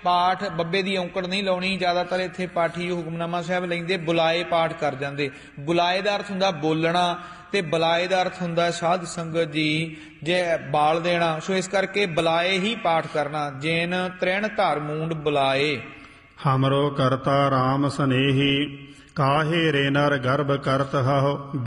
ਪਾਠ ਬੱਬੇ ਦੀ ਔਂਕੜ ਨਹੀਂ ਲਾਉਣੀ। ਜ਼ਿਆਦਾਤਰ ਇੱਥੇ ਪਾਠੀ ਹੁਕਮਨਾਮਾ ਸਾਹਿਬ ਲੈਂਦੇ ਬੁਲਾਏ ਪਾਠ ਕਰ ਜਾਂਦੇ। ਬੁਲਾਏ ਦਾ ਅਰਥ ਹੁੰਦਾ ਬੋਲਣਾ ਤੇ ਬੁਲਾਏ ਦਾ ਅਰਥ ਹੁੰਦਾ ਸਾਧ ਸੰਗਤ ਜੀ ਜੇ ਬਾਲ ਦੇਣਾ। ਸੋ ਇਸ ਕਰਕੇ ਬੁਲਾਏ ਹੀ ਪਾਠ ਕਰਨਾ। ਜੈਨ ਤ੍ਰਿਣ ਧਰ ਮੂੰਡ ਬੁਲਾਏ। ਹਮਰੋ ਕਰਤਾ ਰਾਮ ਸਨੇਹੀ, ਕਾਹੇ ਰੇ ਨਰ ਗਰਭ ਕਰਤ ਹਉ।